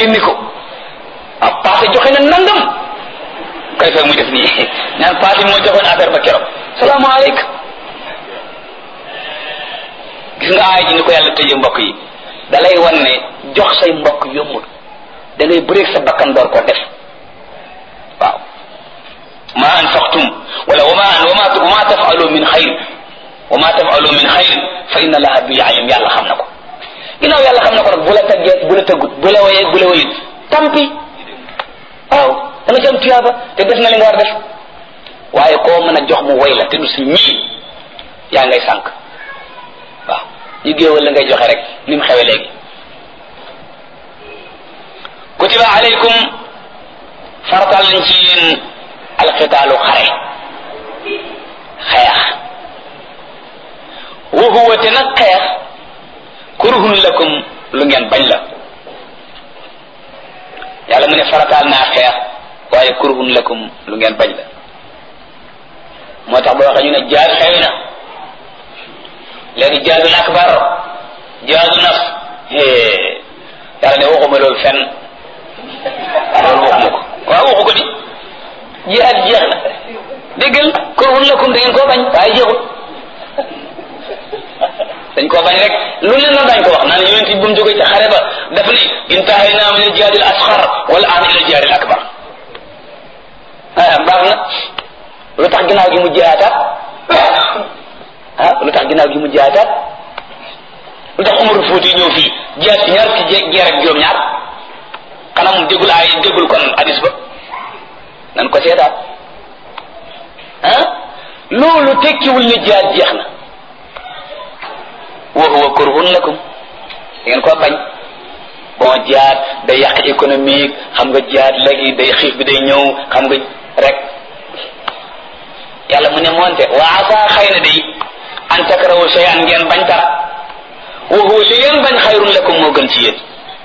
génne ko passé joxe na nangam kay fay muy def nii ñaan passé moo joxoon affaire ba keroog salaamaaleykum. gis nga aay ji ni ko yàlla tëjee mbokk yi da lay wan ne jox say mbokk yombul da ngay bëreeg sa bakkan door ko def waaw. ma anfaqtum wala wama tafalu min xayr wama tafalu min xayr fa inna allaha bi alim. yàlla xam na ko ginnaaw yàlla xam na ko nag bu la tëggee bu la tëggut bu la woyee bu la woyut tampi waaw da nga ci am tuyaaba te def na li nga war def waaye koo mën a jox mu woy la te du si ñii yaa ngay sànq waaw ñu géewal la ngay joxe rek ni mu xewe léegi. kutiba alaykum fartal nañ ci yéen alqitaalu xare xeex wa huwa te nag xeex kurhun lakum lu ngeen bañ la. yàlla mu ne farataal naa xeex waaye kurhun lakum lu ngeen bañ la. moo tax boo waxee ñu ne jaad xew na léegi jaadul akbar jaadu nafs yàlla ne waxuma loolu fenn loolu waxuma ko waaw waxu ko di jihaad jeex na déggal kurhun lakum da ngeen koo bañ waaye jeexul dañ koo bañ rek lu leen na dañ ko wax naan yonent bi bu mu jógee ca xare ba daf ni intahayna min al-jihaad al-asghar wal aan ila al-jihaad al-akbar baax na lu tax ginnaaw gi mu jihaataat lu tax ginnaaw gi mu jihaataat lu tax Umar Fuuti ñëw fii jihaat ci ñaar ci jeer ak juróom-ñaar xanaa mu déggul ay déggul kon hadis ba nan ko seetaat loolu tekkiwul ne jihaat jeex na wa huwa kurhun lakum ngeen ko bañ bon jihaat day yàq économique xam nga jihaat léegi day xiif bi day ñëw xam nga rek yàlla mu ne moonte wa asa xëy na day an takrahu shay'an ngeen bañ dara wa huwa li ngeen bañ xayrun lakum moo gën ci yéen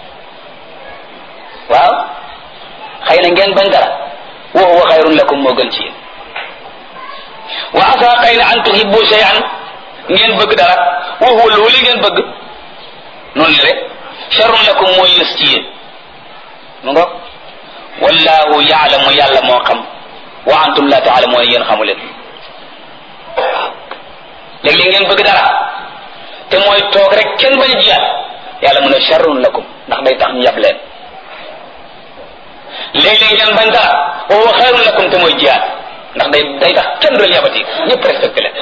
waaw xëy na ngeen bañ dara wa huwa xayrun lakum moo gën ci yéen wa asa xëy na an tuhibbu shay'an ngeen bëgg dara wa huwa loolu ngeen bëgg noonu la rek sharrun lakum moo yées ci yéen mu nga wallahu yaalamu yàlla moo xam wa antum la taalamuuna yéen xamu leen waaw léeg-léeg ngeen bëgg dara te mooy toog rek kenn bañ a jiyaat yàlla mu ne sharrun lakum ndax day tax ñu yab leen léeg-léeg ngeen bañ dara wa huwa xayrun lakum te mooy jiyaat ndax day tax kenn du leen yabati ñëpp respecté leen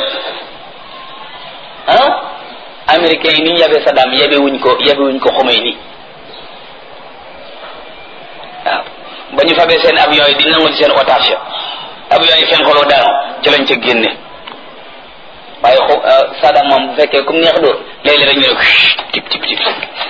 américains yi ni ñu yabee Saddam yabewuñ ko Khomeini waaw ba ñu fabee seen avion yi di nangu ci seen otage avion yi fenkoloo daanu ci lañ ca génne waaye Saddam moom bu fekkee comme neex dóor léeg-léeg rek ñu ne ko tip tip tip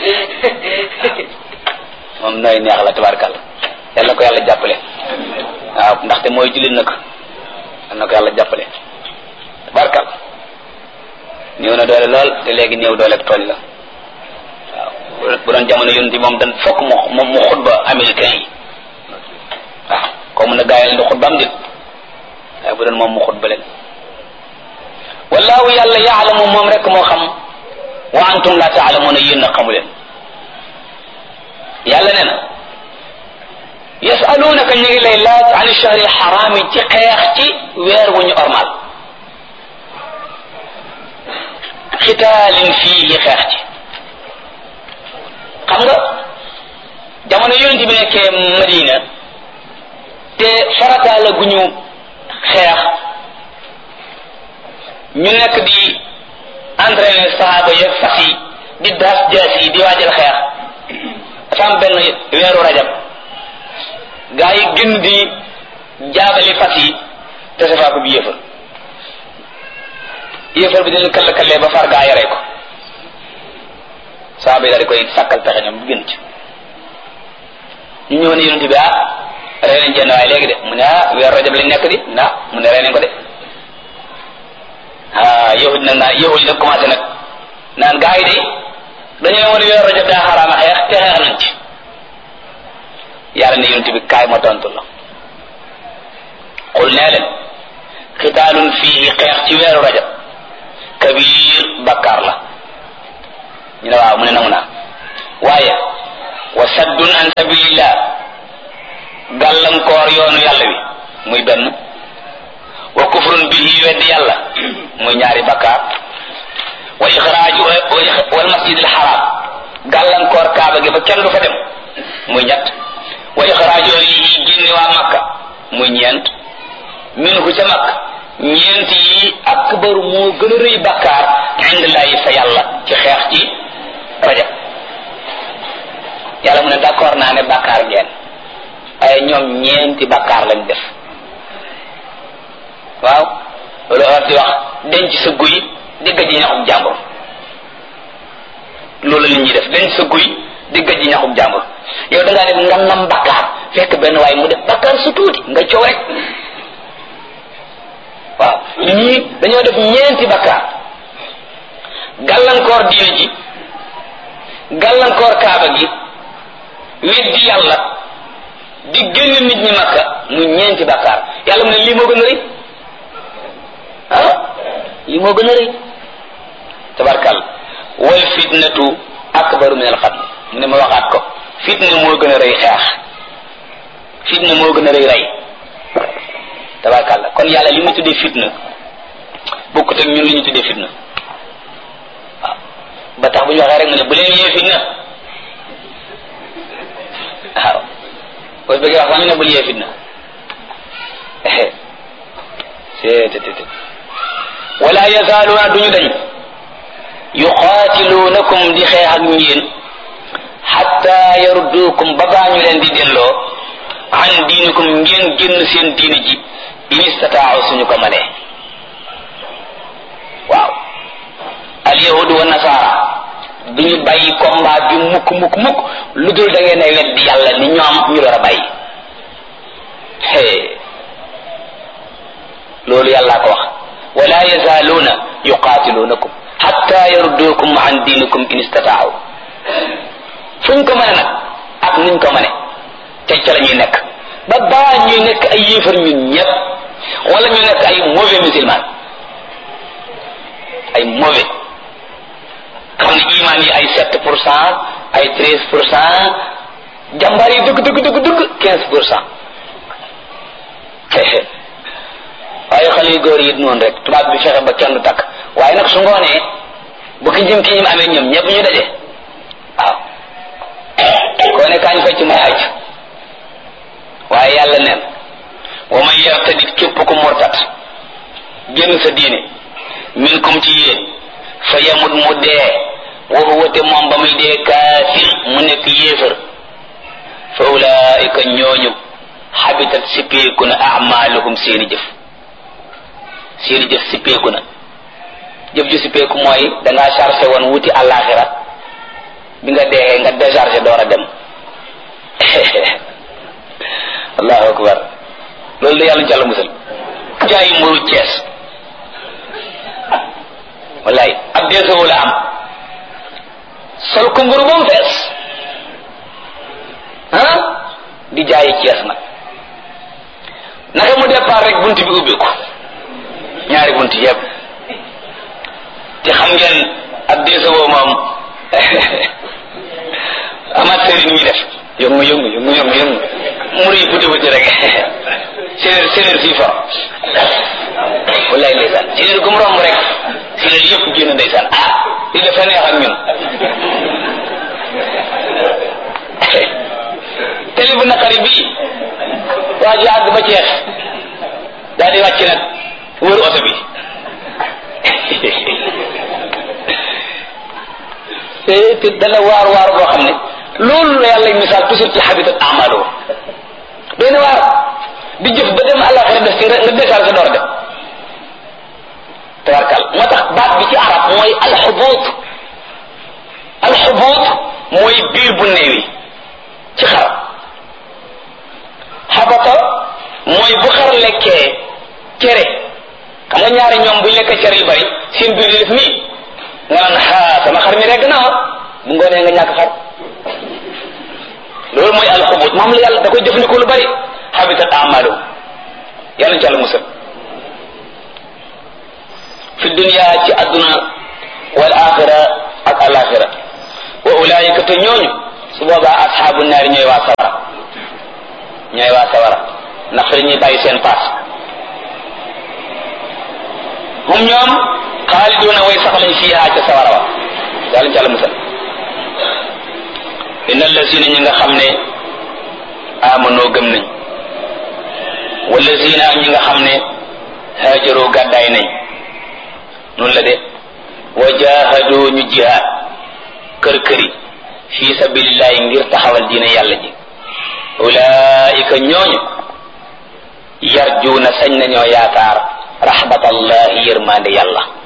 moom nooy neex la tabarkàlla yal na ko yàlla jàppale waaw ndaxte mooy jullit nag yal na ko yàlla jàppale tabarkàlla néew na doole lool te léegi néew doole tooñ la waaw bu doon jamono yonent moom dan fokk mu xutba américain yi waaw ko mun a gaayal ndi xutba am dit waaye bu doon moom mu xutba leen wallahu yàlla yaalamu moom rek moo xam wa antum la taalamuuna yéen a xamu leen yàlla nee na yasalunaka ñu ngi lay laaj an shahri alxaraami ci xeex ci weer wu ñu ormal xitaalin fii xeex ci xam nga jamono yonent bi nekkee Madina te farata la gu ñu xeex ñu nekk di entraîner sahaaba yeeg fas yi di daas jaas yi di waajal xeex dafa am benn weeru rajab gaa yi gën di jaabali fas yi te safaa ko bi yéefar bi dina kall-kallee ba far gaa yaree ko sahaaba yi daal di koy sàkkal pexe ñoom gën ci ñu ñëw ne yonent bi rey nañ jenn waaye léegi de mu ne weeru rajab lañ nekk di mu ne rey nañ ko de yahud nag commencé nag naan gaa yi de dañu ne woon weeru rajab daa xaraama xeex te xeex nañ ci yàlla ne yonent bi kaay ma tontu la xul nee leen xitaalun fii xeex ci weeru rajab kabir bakkaar la ñu ne waaw mu ne nangu naa waaye wa saddun an sabilillah gàllankoor yoonu yàlla wi muy benn wa kufrun bihi weddi yàlla muy ñaari bakkaar wa ixraaju wal masjidil haram gàllankoor kaaba gi ba kenn du fa dem muy ñett wa ixraaju yi génne waa makka muy ñeent minhu ca makka ñeent yi akbaru moo gën a rëy bakkaar indallaahi fa yàlla ci xeex ci rajab yàlla mu ne d'accord naa ne bakkaar ngeen ay ñoom ñeenti bakkaar lañ def waaw loolu war di wax denc sa guy di gëj ñaxum jàmbur loolu la ñuy def denc sa guy di gëj ñaxum jàmbur yow da ngaa def ngannam bakkaar fekk benn waaye mu def bakkaar su tuuti nga coow rek waaw ñii dañoo def ñeenti bakkaar gàllankoor diine ji gàllankoor kaaba gi weddi yàlla di génn nit ñi makka mu ñeenti bakkaar yàlla mu ne lii moo gën a rëy lii moo gën a rëy tabarkal wal fitnatu akbaru min al qatl mu ne ma waxaat ko fitna moo gën a rëy xeex fitna moo gën a rëy rey tabarkal kon yàlla li mu tuddee fitna bokkut ak ñun li ñu tuddee fitna waaw ba tax bu ñu waxee rek mu ne bu leen yee fitna waaw boo bëggee wax sax ñu ne bul yee fitna wala yazaaluuna duñu dañ yuqaatiluunakum di xeex ak yéen xatta yarudduukum ba baa ñu leen di delloo an diinikum ngeen génn seen diini ji in istataaw suñu ko mënee waaw alyahudu wa nasaara duñu bàyyi combat bi mukk mukk mukk lu dul da ngeen ay weddi yàlla ni ñoom ñu door a bàyyi loolu yàllaa ko wax wala yazaaluuna yuqaatiluunakum xatta yarudduukum an diinikum in istataaw fuñ ko mën nag ak nuñ ko mëne te ca la ñuy nekk ba baa ñuy nekk ay yéefar ñun ñëpp wala ñu nekk ay mauvais musulman ay mauvais xam ne iman yi ay 7% ay 13% jàmbaar yi dëgg 15%. waaye xale yu góor yi noonu rek tubaab bi fexe ba kenn du takk waaye nag su ngoonee bu ki jëm ki ñim amee ñoom ñëpp ñu daje waaw koo ne kaañ fecc may aj waaye yàlla neen wa man yartadit képp ku murtat génn sa diine minkum ci yéen fa yamut mu dee wa huwa te moom ba muy dee kaafir mu nekk yéefar fa ulaika ñooñu habitat sippeeku na a'maluhum seeni jëf sippeeku na jëf ju sippeeku mooy dangaa chargé woon wuti àllaaxira bi nga deexee nga déchargé door a dem allahu akbar loolu da yàlla jàll musal jaayi mburu Cees wallaay ab deesoo la am sol ko mburu ba mu fees di jaayi Cees nag naka mu départ rek bunt bi ubbiku ñaari bunt yëpp te xam ngeen ab deesoo moom amaat sëriñ ñi def yëngu muri yi buti rek séeréer fii for wallaay ndeysaan séeréer gu mu romb rek séeréer yëpp génn ndeysaan li dafa neex ak ñun télé bu naqari bii waa ji àgg ba Cees daal di wàcc nag wër oto bi te dana waar boo xam ne loolu la yàlla misaal toujours ci habitat a'malu doy na waar di jëf ba dem àllaxira def ci nga desal sa door a dem tabarkal moo tax baat bi ci arab mooy alxubuut mooy biir bu néewi ci xar xabata mooy bu xar lekkee cere xam nga ñaari ñoom buñ lekkee cere yu bari seen biir di def nii nga naan sama xar mi regg na bu ngoonee nga ñàkk xar loolu mooy alxubut moom la yàlla da koy jëfandikoo lu bari habitat amalu yàlla ci àlla musal fi dunya ci àdduna wal axira ak alaxira wa ulaayika te ñooñu su boobaa asxaabu naari ñooy waa sawara ndax fa ñuy bàyyi seen paas hum ñoom xaaliduuna way sax lañ fiihaa ca sawara wa yàlla ci àlla musal inna allazina ñi nga xam ne amanoo gëm nañ wallazina ak ñi nga xam ne haajaroo gàddaay nañ noonu la de wa jahadu ñu jihaad kër-këri fi sabilillahi ngir taxawal diine yàlla ji ulaika ñooñu yarjuuna sañ nañoo yaakaar rahmatallahi yërmande yàlla